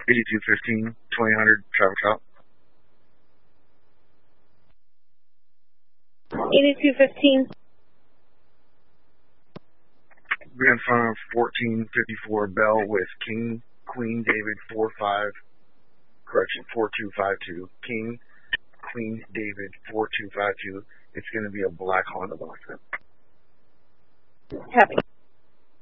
8215, 2000 Travel Shop. 8215. We're in front of 1454 Bell with King, Queen, David, 4252. King, Queen, David, 4252. It's going to be a black Honda Boxer. Happy.